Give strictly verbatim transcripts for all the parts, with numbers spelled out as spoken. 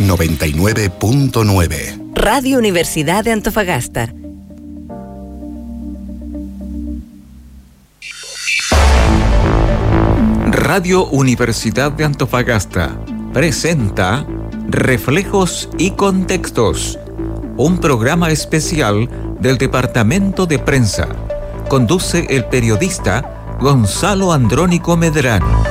noventa y nueve punto nueve. Radio Universidad de Antofagasta. Radio Universidad de Antofagasta presenta Reflejos y Contextos, un programa especial del Departamento de Prensa. Conduce el periodista Gonzalo Andrónico Medrano.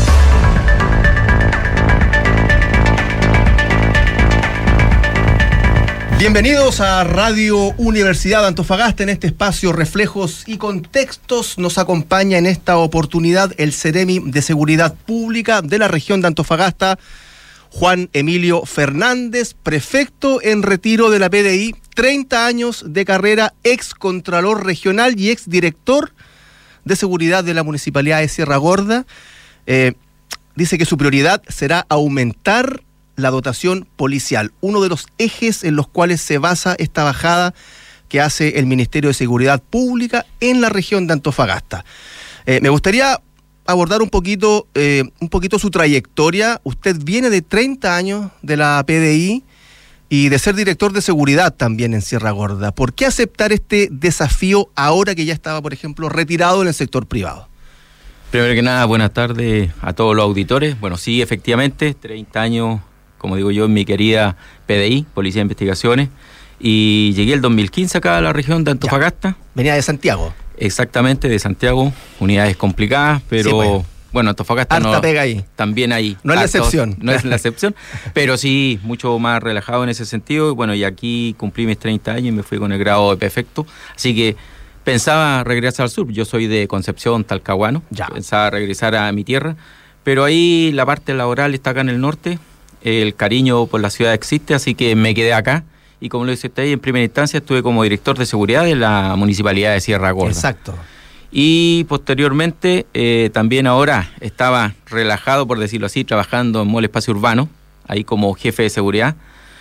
Bienvenidos a Radio Universidad de Antofagasta. En este espacio Reflejos y Contextos nos acompaña en esta oportunidad el Ceremi de Seguridad Pública de la región de Antofagasta, Juan Emilio Fernández, prefecto en retiro de la P D I, treinta años de carrera, ex contralor regional y ex director de seguridad de la Municipalidad de Sierra Gorda. Eh, dice que su prioridad será aumentar la dotación policial, uno de los ejes en los cuales se basa esta bajada que hace el Ministerio de Seguridad Pública en la región de Antofagasta. Eh, me gustaría abordar un poquito, eh, un poquito su trayectoria. Usted viene de treinta años de la P D I y de ser director de seguridad también en Sierra Gorda. ¿Por qué aceptar este desafío ahora que ya estaba, por ejemplo, retirado en el sector privado? Primero que nada, buenas tardes a todos los auditores. Bueno, sí, efectivamente, treinta años, como digo yo, en mi querida P D I, Policía de Investigaciones, y llegué el dos mil quince acá a la región de Antofagasta. Ya. Venía de Santiago. Exactamente, de Santiago, unidades complicadas, pero sí, pues, bueno, Antofagasta harta no, pega ahí. También ahí. No es la excepción. No es la excepción, pero sí, mucho más relajado en ese sentido. Y bueno, y aquí cumplí mis treinta años y me fui con el grado de prefecto, así que pensaba regresar al sur. Yo soy de Concepción, Talcahuano, ya. Pensaba regresar a mi tierra, pero ahí la parte laboral está acá en el norte. El cariño por la ciudad existe, así que me quedé acá. Y como lo dice usted ahí, en primera instancia estuve como director de seguridad de la Municipalidad de Sierra Gorda. Exacto. Y posteriormente, eh, también ahora estaba relajado, por decirlo así, trabajando en Mall Espacio Urbano, ahí como jefe de seguridad.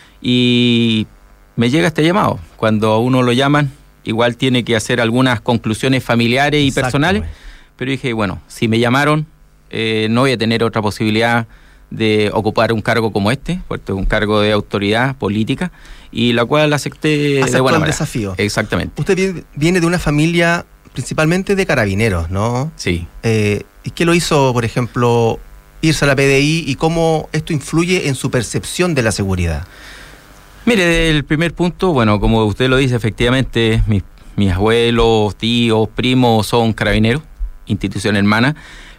Y me llega este llamado. Cuando a uno lo llaman, igual tiene que hacer algunas conclusiones familiares y Exacto, personales. Pues. Pero dije, bueno, si me llamaron, eh, no voy a tener otra posibilidad de ocupar un cargo como este, porque es un cargo de autoridad política, y la cual acepté Aceptó de buena el manera. Desafío. Exactamente. Usted viene de una familia principalmente de carabineros, ¿no? Sí. Eh, ¿Y qué lo hizo, por ejemplo, irse a la P D I y cómo esto influye en su percepción de la seguridad? Mire, el primer punto, bueno, como usted lo dice, efectivamente, mis, mis abuelos, tíos, primos son carabineros, institución hermana.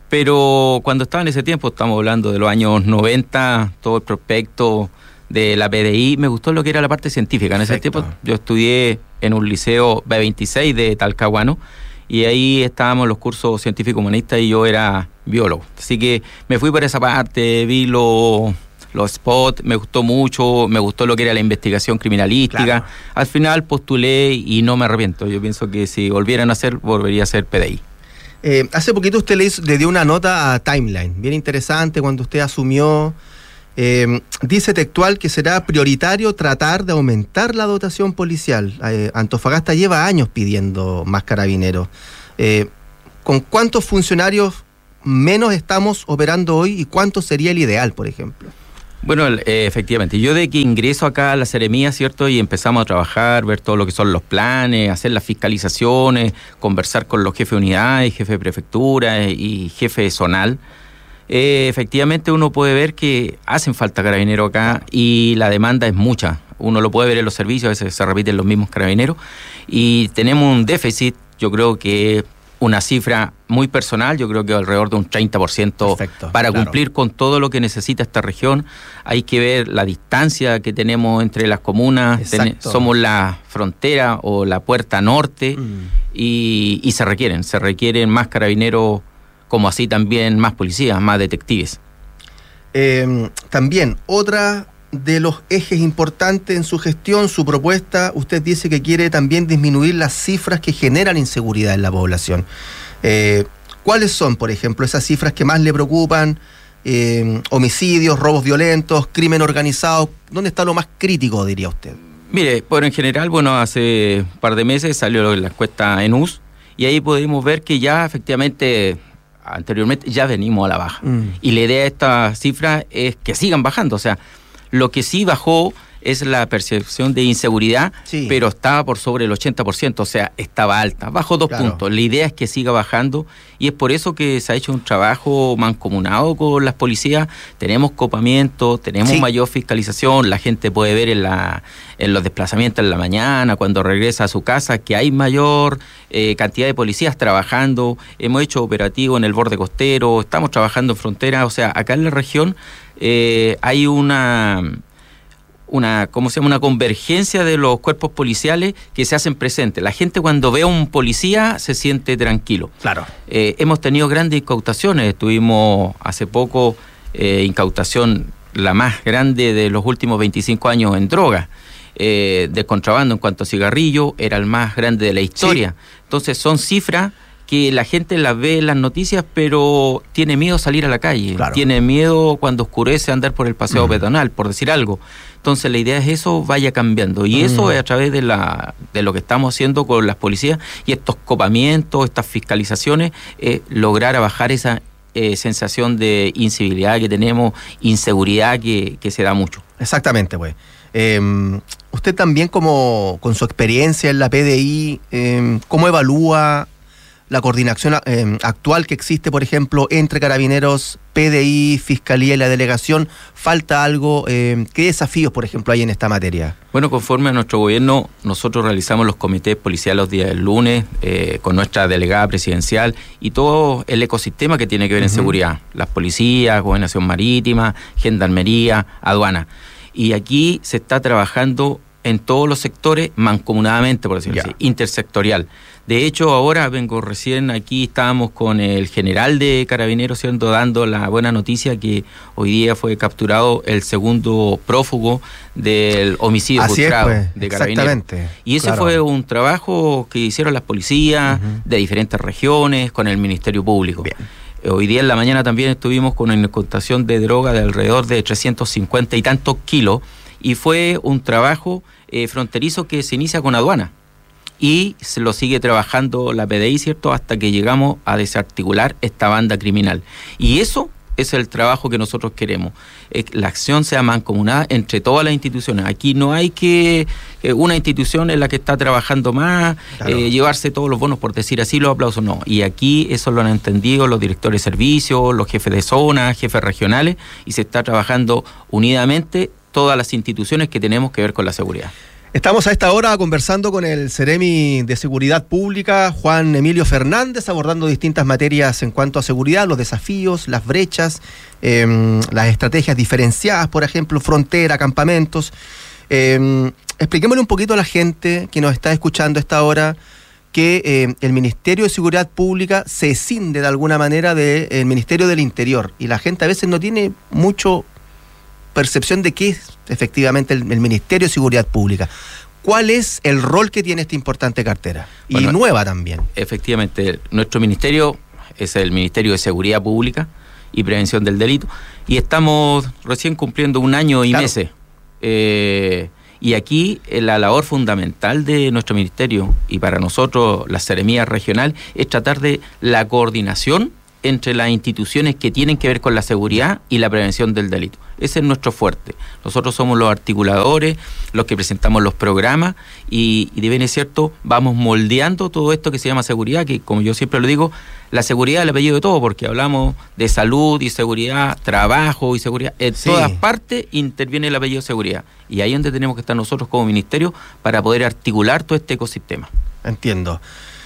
Pero cuando estaba en ese tiempo, estamos hablando de los años noventa, todo el prospecto de la P D I, me gustó lo que era la parte científica. En ese Perfecto. tiempo yo estudié en un liceo B veintiséis de Talcahuano y ahí estábamos los cursos científico-humanistas y yo era biólogo. Así que me fui por esa parte, vi los, los spots, me gustó mucho, me gustó lo que era la investigación criminalística. Claro. Al final postulé y no me arrepiento. Yo pienso que si volvieran a hacer, volvería a ser P D I. Eh, hace poquito usted le, hizo, le dio una nota a Timeline, bien interesante, cuando usted asumió, eh, dice textual que será prioritario tratar de aumentar la dotación policial. Eh, Antofagasta lleva años pidiendo más carabineros. Eh, ¿Con cuántos funcionarios menos estamos operando hoy y cuánto sería el ideal, por ejemplo? Bueno, eh, efectivamente, yo de que ingreso acá a la Seremía, ¿cierto? Y empezamos a trabajar, ver todo lo que son los planes, hacer las fiscalizaciones, conversar con los jefes de unidades, jefes de prefectura y jefes de zonal. Eh, efectivamente uno puede ver que hacen falta carabineros acá y la demanda es mucha. Uno lo puede ver en los servicios, a veces se repiten los mismos carabineros y tenemos un déficit, yo creo que una cifra muy personal, yo creo que alrededor de un treinta por ciento. Perfecto, para claro. cumplir con todo lo que necesita esta región. Hay que ver la distancia que tenemos entre las comunas. Ten, somos la frontera o la puerta norte mm. y, y se requieren, se requieren más carabineros, como así también más policías, más detectives. Eh, también, otra de los ejes importantes en su gestión, su propuesta, usted dice que quiere también disminuir las cifras que generan inseguridad en la población. Eh, ¿Cuáles son, por ejemplo, esas cifras que más le preocupan? Eh, homicidios, robos violentos, crimen organizado. ¿Dónde está lo más crítico, diría usted? Mire, bueno, en general, bueno, hace un par de meses salió la encuesta ENUS y ahí podemos ver que ya efectivamente, anteriormente, ya venimos a la baja. Mm. Y la idea de esta cifra es que sigan bajando, o sea, Lo que sí bajó es la percepción de inseguridad, sí. pero estaba por sobre el ochenta por ciento, o sea, estaba alta. Bajó dos claro. puntos. La idea es que siga bajando y es por eso que se ha hecho un trabajo mancomunado con las policías. Tenemos copamiento, tenemos sí. mayor fiscalización, la gente puede ver en, la, en los desplazamientos en la mañana, cuando regresa a su casa, que hay mayor eh, cantidad de policías trabajando. Hemos hecho operativo en el borde costero, estamos trabajando en frontera, o sea, acá en la región eh, hay una... una, ¿cómo se llama? Una convergencia de los cuerpos policiales que se hacen presentes. La gente cuando ve a un policía se siente tranquilo. Claro. Eh, hemos tenido grandes incautaciones. Tuvimos hace poco eh, incautación la más grande de los últimos veinticinco años en drogas. Eh, de contrabando en cuanto a cigarrillo, era el más grande de la historia. Sí. Entonces son cifras que la gente las ve en las noticias, pero tiene miedo salir a la calle, claro. tiene miedo cuando oscurece andar por el paseo mm. peatonal, por decir algo. Entonces la idea es eso vaya cambiando, y mm. eso es a través de la de lo que estamos haciendo con las policías y estos copamientos, estas fiscalizaciones, eh, lograr bajar esa eh, sensación de incivilidad que tenemos, inseguridad que, que se da mucho. Exactamente, pues. Eh, usted también, como con su experiencia en la P D I, eh, ¿cómo evalúa la coordinación eh, actual que existe, por ejemplo, entre Carabineros, P D I, Fiscalía y la Delegación? ¿Falta algo? Eh, ¿Qué desafíos, por ejemplo, hay en esta materia? Bueno, conforme a nuestro gobierno, nosotros realizamos los comités policiales los días del lunes, eh, con nuestra delegada presidencial y todo el ecosistema que tiene que ver uh-huh. en seguridad. Las policías, Gobernación Marítima, Gendarmería, Aduana. Y aquí se está trabajando en todos los sectores mancomunadamente, por decirlo yeah. así, intersectorial. De hecho, ahora vengo recién aquí, estábamos con el general de Carabineros, siendo dando la buena noticia que hoy día fue capturado el segundo prófugo del homicidio Así frustrado es, pues, de Carabineros. Exactamente. Y ese claro. fue un trabajo que hicieron las policías uh-huh. de diferentes regiones con el Ministerio Público. Bien. Hoy día en la mañana también estuvimos con una incautación de droga de alrededor de trescientos cincuenta y tantos kilos, y fue un trabajo eh, fronterizo que se inicia con aduana. Y se lo sigue trabajando la P D I, ¿cierto?, hasta que llegamos a desarticular esta banda criminal. Y eso es el trabajo que nosotros queremos. Eh, la acción sea mancomunada entre todas las instituciones. Aquí no hay que eh, una institución en la que está trabajando más, claro. eh, llevarse todos los bonos, por decir así, los aplausos, no. Y aquí eso lo han entendido los directores de servicios, los jefes de zona, jefes regionales, y se está trabajando unidamente todas las instituciones que tenemos que ver con la seguridad. Estamos a esta hora conversando con el Ceremi de Seguridad Pública, Juan Emilio Fernández, abordando distintas materias en cuanto a seguridad, los desafíos, las brechas, eh, las estrategias diferenciadas, por ejemplo, frontera, campamentos. Eh, expliquémosle un poquito a la gente que nos está escuchando a esta hora que eh, el Ministerio de Seguridad Pública se escinde de alguna manera del Ministerio del Interior, y la gente a veces no tiene mucho percepción de qué es efectivamente el, el Ministerio de Seguridad Pública. ¿Cuál es el rol que tiene esta importante cartera? Y bueno, nueva también. Efectivamente, nuestro ministerio es el Ministerio de Seguridad Pública y Prevención del Delito, y estamos recién cumpliendo un año y claro. meses. Eh, y aquí la labor fundamental de nuestro ministerio, y para nosotros la Seremía Regional, es tratar de la coordinación entre las instituciones que tienen que ver con la seguridad y la prevención del delito. Ese es nuestro fuerte. Nosotros somos los articuladores, los que presentamos los programas, y, y de bien es cierto, vamos moldeando todo esto que se llama seguridad, que como yo siempre lo digo, la seguridad es el apellido de todo, porque hablamos de salud y seguridad, trabajo y seguridad. En sí. todas partes interviene el apellido de seguridad. Y ahí es donde tenemos que estar nosotros como ministerio para poder articular todo este ecosistema. Entiendo.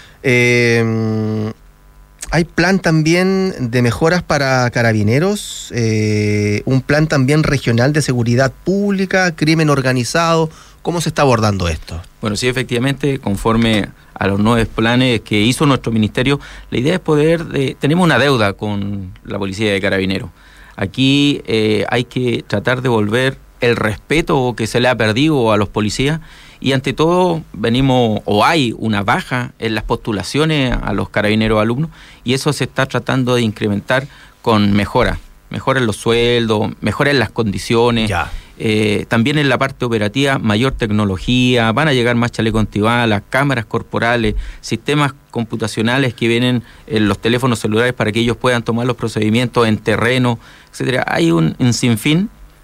Eh... Hay plan también de mejoras para Carabineros, eh, un plan también regional de seguridad pública, crimen organizado. ¿Cómo se está abordando esto? Bueno, sí, efectivamente, conforme a los nuevos planes que hizo nuestro ministerio, la idea es poder, de, tenemos una deuda con la policía de Carabineros. Aquí eh, hay que tratar de volver el respeto que se le ha perdido a los policías. Y ante todo venimos, o hay una baja en las postulaciones a los carabineros alumnos, y eso se está tratando de incrementar con mejoras, mejoras en los sueldos, mejoras en las condiciones, eh, también en la parte operativa, mayor tecnología, van a llegar más chalecos antibalas, cámaras corporales, sistemas computacionales que vienen en los teléfonos celulares para que ellos puedan tomar los procedimientos en terreno, etcétera. Hay un, un sinfín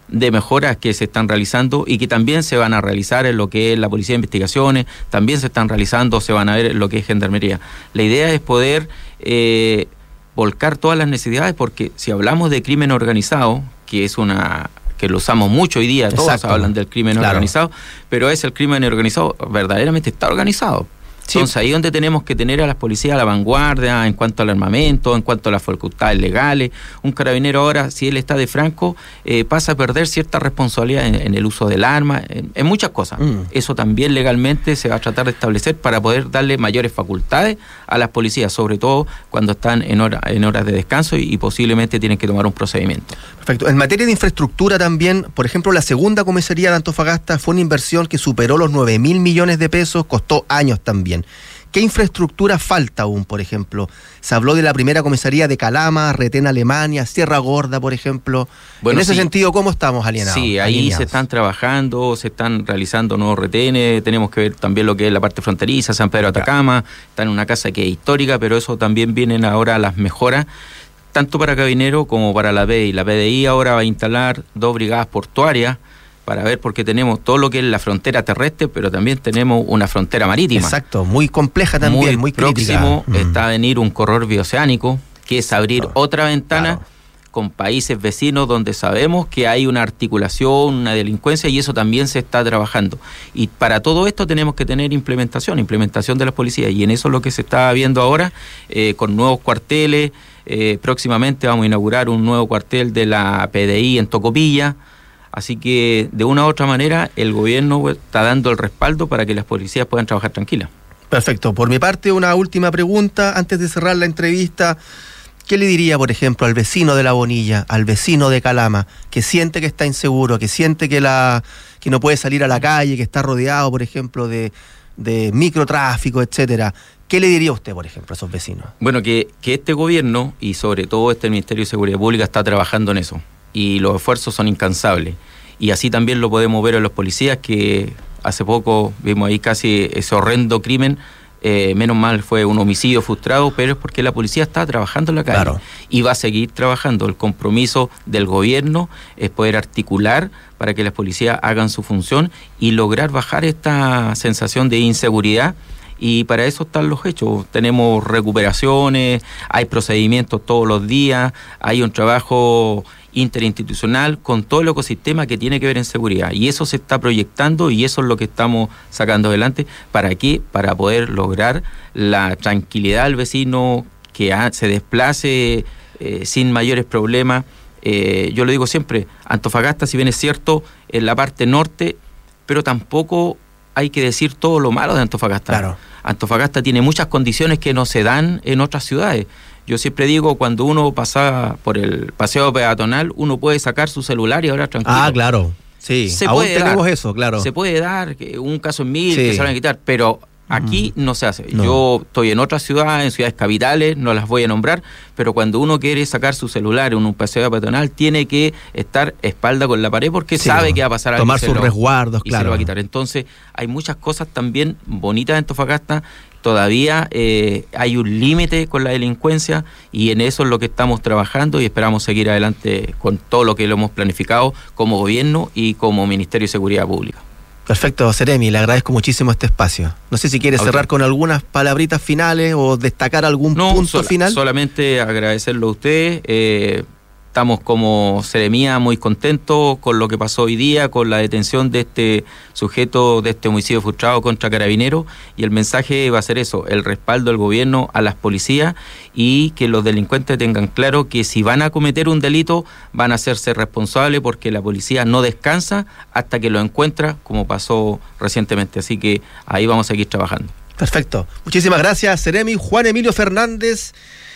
de mejoras que se están realizando y que también se van a realizar en lo que es la Policía de Investigaciones, también se están realizando, se van a ver en lo que es Gendarmería. La idea es poder eh, volcar todas las necesidades, porque si hablamos de crimen organizado, que es una... que lo usamos mucho hoy día, todos Exacto. hablan del crimen claro. organizado, pero es el crimen organizado, verdaderamente está organizado. Sí. Entonces ahí es donde tenemos que tener a las policías a la vanguardia en cuanto al armamento, en cuanto a las facultades legales. Un carabinero ahora, si él está de franco, eh, pasa a perder cierta responsabilidad en, en el uso del arma, en, en muchas cosas. Mm. Eso también legalmente se va a tratar de establecer para poder darle mayores facultades a las policías, sobre todo cuando están en, hora, en horas de descanso y, y posiblemente tienen que tomar un procedimiento. Perfecto. En materia de infraestructura también, por ejemplo, la segunda comisaría de Antofagasta fue una inversión que superó los nueve mil millones de pesos, costó años también. ¿Qué infraestructura falta aún, por ejemplo? Se habló de la primera comisaría de Calama, Retén Alemania, Sierra Gorda, por ejemplo. Bueno, en ese sí. sentido, ¿cómo estamos alineados? Sí, ahí alineados? Se están trabajando, se están realizando nuevos retenes, tenemos que ver también lo que es la parte fronteriza, San Pedro Atacama, está en una casa que es histórica, pero eso también vienen ahora las mejoras, tanto para Carabinero como para la P D I. La P D I ahora va a instalar dos brigadas portuarias, para ver, porque tenemos todo lo que es la frontera terrestre, pero también tenemos una frontera marítima. Exacto, muy compleja también, muy, muy próximo crítica. Está a venir un corredor bioceánico, que es abrir claro, otra ventana claro. con países vecinos donde sabemos que hay una articulación, una delincuencia, y eso también se está trabajando. Y para todo esto tenemos que tener implementación, implementación de las policías, y en eso es lo que se está viendo ahora, eh, con nuevos cuarteles. Eh, próximamente vamos a inaugurar un nuevo cuartel de la P D I en Tocopilla. Así que, de una u otra manera, el gobierno está dando el respaldo para que las policías puedan trabajar tranquilas. Perfecto. Por mi parte, una última pregunta antes de cerrar la entrevista. ¿Qué le diría, por ejemplo, al vecino de La Bonilla, al vecino de Calama, que siente que está inseguro, que siente que, la, que no puede salir a la calle, que está rodeado, por ejemplo, de, de microtráfico, etcétera? ¿Qué le diría usted, por ejemplo, a esos vecinos? Bueno, que, que este gobierno, y sobre todo este Ministerio de Seguridad Pública, está trabajando en eso. Y los esfuerzos son incansables. Y así también lo podemos ver en los policías, que hace poco vimos ahí casi ese horrendo crimen. Eh, menos mal fue un homicidio frustrado, pero es porque la policía está trabajando en la calle. Claro. Y va a seguir trabajando. El compromiso del gobierno es poder articular para que las policías hagan su función y lograr bajar esta sensación de inseguridad. Y para eso están los hechos. Tenemos recuperaciones, hay procedimientos todos los días, hay un trabajo interinstitucional con todo el ecosistema que tiene que ver en seguridad, y eso se está proyectando y eso es lo que estamos sacando adelante. ¿Para qué? Para poder lograr la tranquilidad del vecino, que se desplace eh, sin mayores problemas. Eh, yo lo digo siempre, Antofagasta, si bien es cierto, en la parte norte, pero tampoco hay que decir todo lo malo de Antofagasta. Claro. Antofagasta tiene muchas condiciones que no se dan en otras ciudades. Yo siempre digo, cuando uno pasa por el paseo peatonal, uno puede sacar su celular y ahora tranquilo. Ah, claro. Sí, se aún puede tenemos dar, eso, claro. Se puede dar que un caso en mil, sí. que se van a quitar, pero aquí mm. no se hace. No. Yo estoy en otras ciudades, en ciudades capitales, no las voy a nombrar, pero cuando uno quiere sacar su celular en un paseo peatonal, tiene que estar espalda con la pared, porque sí, sabe que va a pasar algo. Tomar sus lo, resguardos, y claro. se lo va a quitar. Entonces, hay muchas cosas también bonitas de Antofagasta. Todavía eh, hay un límite con la delincuencia, y en eso es lo que estamos trabajando, y esperamos seguir adelante con todo lo que lo hemos planificado como gobierno y como Ministerio de Seguridad Pública. Perfecto, Seremi, le agradezco muchísimo este espacio. No sé si quiere cerrar okay. con algunas palabritas finales o destacar algún no, punto sola, final. Solamente agradecerlo a usted. Eh, Estamos como Seremía muy contentos con lo que pasó hoy día, con la detención de este sujeto, de este homicidio frustrado contra Carabineros, y el mensaje va a ser eso, el respaldo del gobierno a las policías, y que los delincuentes tengan claro que si van a cometer un delito van a hacerse responsables, porque la policía no descansa hasta que lo encuentra, como pasó recientemente. Así que ahí vamos a seguir trabajando. Perfecto. Muchísimas gracias, Seremi. Juan Emilio Fernández,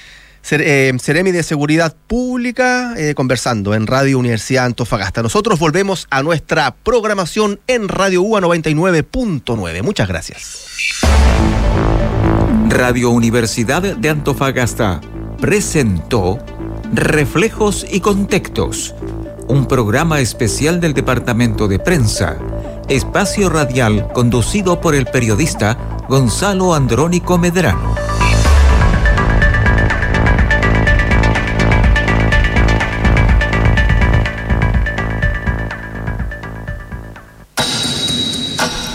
Seremi de Seguridad Pública, eh, conversando en Radio Universidad Antofagasta. Nosotros volvemos a nuestra programación en Radio U A noventa y nueve punto nueve. Muchas gracias. Radio Universidad de Antofagasta presentó Reflejos y Contextos, un programa especial del Departamento de Prensa, espacio radial conducido por el periodista Gonzalo Andrónico Medrano.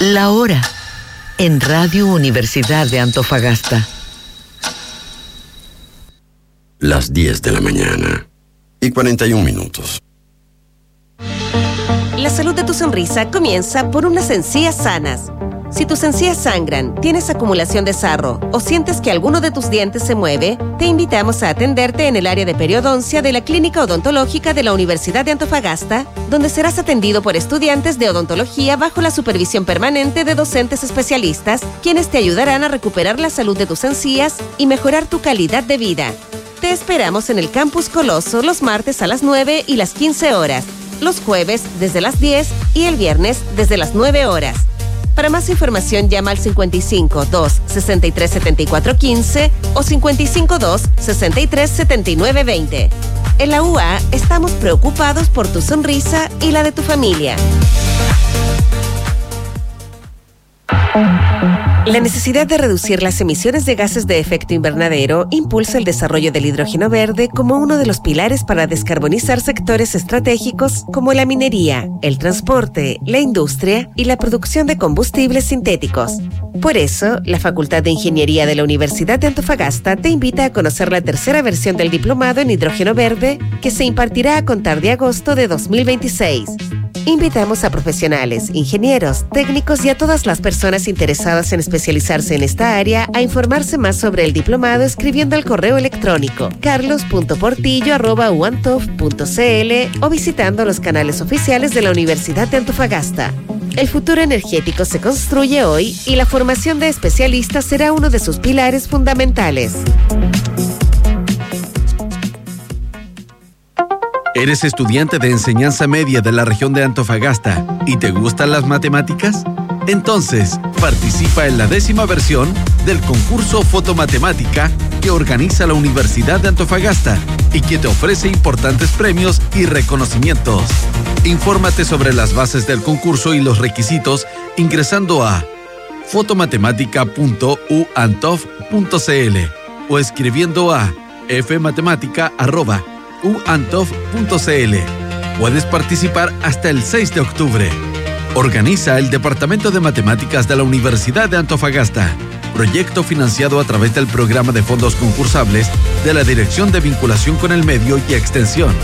La hora en Radio Universidad de Antofagasta. Las diez de la mañana y cuarenta y un minutos. La salud de tu sonrisa comienza por unas encías sanas. Si tus encías sangran, tienes acumulación de sarro o sientes que alguno de tus dientes se mueve, te invitamos a atenderte en el área de periodoncia de la Clínica Odontológica de la Universidad de Antofagasta, donde serás atendido por estudiantes de odontología bajo la supervisión permanente de docentes especialistas, quienes te ayudarán a recuperar la salud de tus encías y mejorar tu calidad de vida. Te esperamos en el Campus Coloso los martes a las nueve y las quince horas, los jueves desde las diez y el viernes desde las nueve horas. Para más información llama al cincuenta y cinco, dos, sesenta y tres, setenta y cuatro, quince o cincuenta y cinco, dos, sesenta y tres, setenta y nueve, veinte. En la U A estamos preocupados por tu sonrisa y la de tu familia. La necesidad de reducir las emisiones de gases de efecto invernadero impulsa el desarrollo del hidrógeno verde como uno de los pilares para descarbonizar sectores estratégicos como la minería, el transporte, la industria y la producción de combustibles sintéticos. Por eso, la Facultad de Ingeniería de la Universidad de Antofagasta te invita a conocer la tercera versión del diplomado en hidrógeno verde que se impartirá a contar de agosto de dos mil veintiséis. Invitamos a profesionales, ingenieros, técnicos y a todas las personas interesadas en especializarse en esta área a informarse más sobre el diplomado escribiendo al correo electrónico carlos punto portillo arroba uantof punto cl o visitando los canales oficiales de la Universidad de Antofagasta. El futuro energético se construye hoy y la formación de especialistas será uno de sus pilares fundamentales. ¿Eres estudiante de enseñanza media de la región de Antofagasta y te gustan las matemáticas? Entonces, participa en la décima versión del concurso Fotomatemática que organiza la Universidad de Antofagasta y que te ofrece importantes premios y reconocimientos. Infórmate sobre las bases del concurso y los requisitos ingresando a fotomatematica punto u antof punto cl o escribiendo a fmatematica arroba uantof punto cl. Puedes participar hasta el seis de octubre. Organiza el Departamento de Matemáticas de la Universidad de Antofagasta. Proyecto financiado a través del Programa de Fondos Concursables de la Dirección de Vinculación con el Medio y Extensión.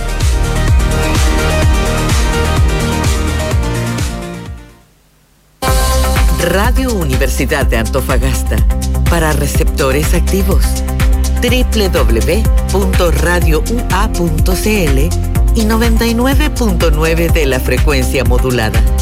Radio Universidad de Antofagasta. Para receptores activos. doble u doble u doble u punto radio u a punto cl y noventa y nueve punto nueve de la frecuencia modulada.